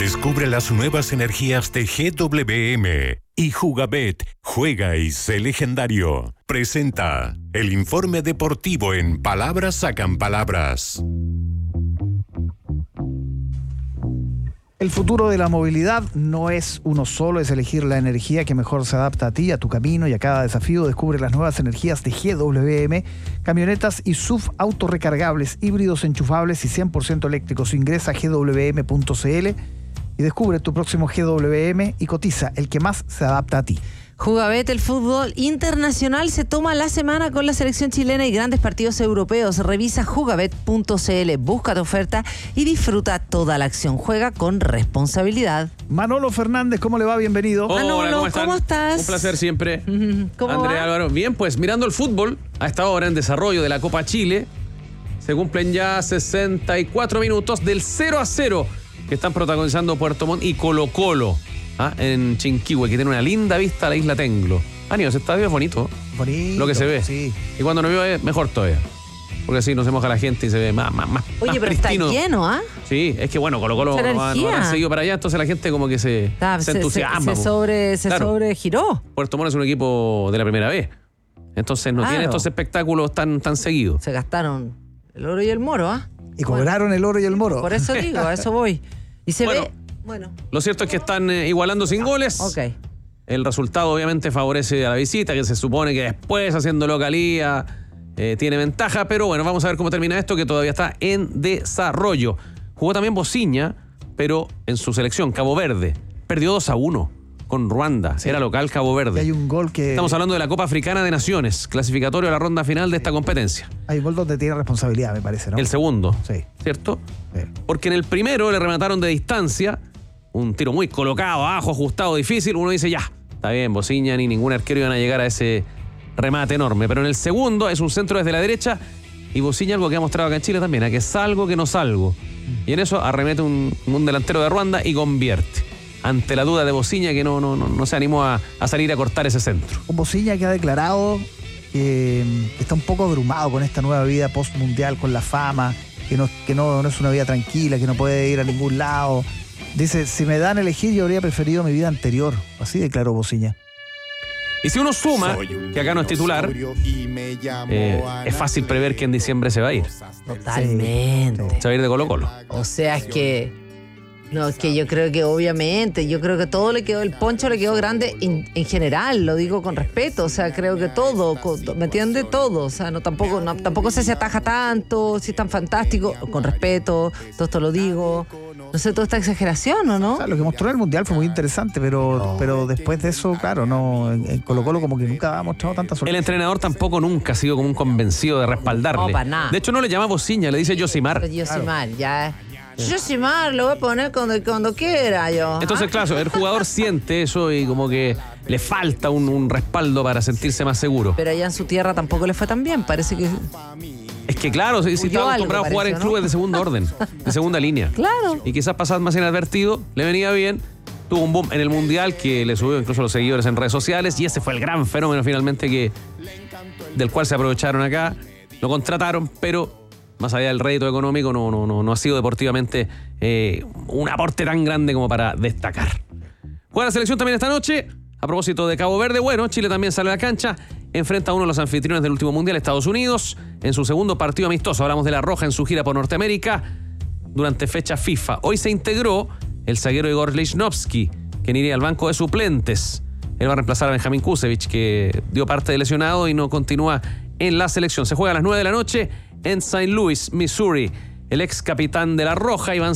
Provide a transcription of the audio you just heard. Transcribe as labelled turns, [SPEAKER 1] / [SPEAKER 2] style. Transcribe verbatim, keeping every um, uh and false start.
[SPEAKER 1] Descubre las nuevas energías de G W M y Jugabet, juega y sé legendario. Presenta el informe deportivo en Palabras Sacan Palabras.
[SPEAKER 2] El futuro de la movilidad no es uno solo, es elegir la energía que mejor se adapta a ti, a tu camino y a cada desafío. Descubre las nuevas energías de G W M, camionetas y S U V autorrecargables, híbridos enchufables y cien por ciento eléctricos. Ingresa a G W M punto C L y descubre tu próximo G W M y cotiza el que más se adapta a ti.
[SPEAKER 3] Jugabet, el fútbol internacional se toma la semana con la selección chilena y grandes partidos europeos. Revisa jugabet punto C L, busca tu oferta y disfruta toda la acción. Juega con responsabilidad.
[SPEAKER 2] Manolo Fernández, ¿cómo le va? Bienvenido.
[SPEAKER 3] Hola, Manolo,
[SPEAKER 4] ¿cómo,
[SPEAKER 3] ¿cómo estás?
[SPEAKER 4] Un placer siempre.
[SPEAKER 3] ¿Cómo
[SPEAKER 4] André
[SPEAKER 3] va?
[SPEAKER 4] Álvaro. Bien, pues mirando el fútbol, a esta hora en desarrollo de la Copa Chile, se cumplen ya sesenta y cuatro minutos del cero a cero que están protagonizando Puerto Montt y Colo Colo. ¿Ah? En Chinquihue, que tiene una linda vista a la isla Tenglo. Ánimo, ese estadio es bonito.
[SPEAKER 2] Bonito.
[SPEAKER 4] Lo que se ve.
[SPEAKER 2] Sí.
[SPEAKER 4] Y cuando no llueve, mejor todavía. Porque así no se moja la gente y se ve más, más, más.
[SPEAKER 3] Oye,
[SPEAKER 4] más
[SPEAKER 3] pero
[SPEAKER 4] pristino.
[SPEAKER 3] está lleno, ¿ah?
[SPEAKER 4] Sí, es que bueno, Colo Colo
[SPEAKER 3] Mucha
[SPEAKER 4] no va, no
[SPEAKER 3] energía.
[SPEAKER 4] va a seguido para allá, entonces la gente como que se,
[SPEAKER 3] Ah,
[SPEAKER 4] se
[SPEAKER 3] se,
[SPEAKER 4] entusiasma.
[SPEAKER 3] se, se
[SPEAKER 4] po.
[SPEAKER 3] sobre, se
[SPEAKER 4] Claro.
[SPEAKER 3] sobregiró.
[SPEAKER 4] Puerto Montt es un equipo de la primera vez. Entonces no
[SPEAKER 3] Claro.
[SPEAKER 4] tiene estos espectáculos tan, tan seguidos.
[SPEAKER 3] Se gastaron el oro y el moro, ¿ah?
[SPEAKER 2] Y cobraron el oro y el moro.
[SPEAKER 3] Por eso digo, a eso voy. Y se
[SPEAKER 4] Bueno.
[SPEAKER 3] ve... Bueno,
[SPEAKER 4] Lo cierto es que están eh, igualando sin goles.
[SPEAKER 3] ok.
[SPEAKER 4] El resultado obviamente favorece a la visita, que se supone que después, haciendo localía, eh, tiene ventaja. Pero bueno, vamos a ver cómo termina esto, que todavía está en desarrollo. Jugó también Bociña, pero en su selección, Cabo Verde. Perdió dos a uno con Ruanda.
[SPEAKER 2] Sí.
[SPEAKER 4] Era local Cabo Verde.
[SPEAKER 2] Y hay un gol que...
[SPEAKER 4] Estamos hablando de la Copa Africana de Naciones, clasificatorio a la ronda final de esta competencia.
[SPEAKER 2] Hay un gol donde tiene responsabilidad, me parece, ¿no?
[SPEAKER 4] El segundo,
[SPEAKER 2] Sí.
[SPEAKER 4] ¿cierto?
[SPEAKER 2] Sí.
[SPEAKER 4] Porque en el primero le remataron de distancia, un tiro muy colocado, abajo, ajustado, difícil. Uno dice, ya, está bien, Bociña ni ningún arquero iban a llegar a ese remate enorme. Pero en el segundo es un centro desde la derecha y Bociña, algo que ha mostrado acá en Chile también, a que salgo, que no salgo. Y en eso arremete un, un delantero de Ruanda y convierte. Ante la duda de Bociña, que no, no, no, no se animó a, a salir a cortar ese centro.
[SPEAKER 2] Un Bociña que ha declarado que, que está un poco abrumado con esta nueva vida post-mundial, con la fama, que, no, que no, no es una vida tranquila, que no puede ir a ningún lado. Dice, si me dan a elegir, yo habría preferido mi vida anterior. Así declaró Bociña.
[SPEAKER 4] Y si uno suma, que acá no es titular, eh, es fácil prever que en diciembre se va a ir.
[SPEAKER 3] Totalmente.
[SPEAKER 2] Sí,
[SPEAKER 4] Se va a ir de Colo Colo.
[SPEAKER 3] O sea, es que... No, es que yo creo que obviamente, yo creo que todo le quedó, el poncho le quedó grande en, en general, lo digo con respeto, o sea, creo que todo, ¿me entiende? Todo, o sea, no tampoco, no, tampoco sé si ataja tanto, si es tan fantástico, con respeto, todo esto lo digo, no sé, toda esta exageración, ¿o no?
[SPEAKER 2] O sea, lo que mostró en el Mundial fue muy interesante, pero, pero después de eso, claro, no, en, en Colo Colo como que nunca ha mostrado tanta
[SPEAKER 4] El
[SPEAKER 2] suerte.
[SPEAKER 4] entrenador tampoco nunca ha sido como un convencido de respaldarle.
[SPEAKER 3] No, para nada.
[SPEAKER 4] De hecho, no le llama Bociña, le dice Yosimar.
[SPEAKER 3] Yo soy mal, ya. Yo soy mal, lo voy a poner cuando, cuando quiera yo.
[SPEAKER 4] Entonces, claro, el jugador siente eso y como que le falta un, un respaldo para sentirse más seguro.
[SPEAKER 3] Pero allá en su tierra tampoco le fue tan bien, parece que...
[SPEAKER 4] Es que claro, si, si
[SPEAKER 3] Huyó
[SPEAKER 4] estaba
[SPEAKER 3] algo,
[SPEAKER 4] acostumbrado a jugar en
[SPEAKER 3] parece, ¿no?
[SPEAKER 4] clubes de segundo orden, de segunda línea.
[SPEAKER 3] Claro.
[SPEAKER 4] Y quizás pasar más inadvertido, le venía bien. Tuvo un boom en el Mundial que le subió incluso a los seguidores en redes sociales y ese fue el gran fenómeno finalmente que del cual se aprovecharon acá. Lo contrataron, pero más allá del rédito económico no, no, no, no ha sido deportivamente eh, un aporte tan grande como para destacar. Juega la selección también esta noche. A propósito de Cabo Verde, bueno, Chile también sale a la cancha. Enfrenta a uno de los anfitriones del último Mundial, Estados Unidos, en su segundo partido amistoso. Hablamos de La Roja en su gira por Norteamérica durante fecha FIFA. Hoy se integró el zaguero Igor Lichnowsky, quien iría al banco de suplentes. Él va a reemplazar a Benjamín Kusevich, que dio parte de lesionado y no continúa en la selección. Se juega a las nueve de la noche en Saint Louis, Missouri. El ex capitán de La Roja, Iván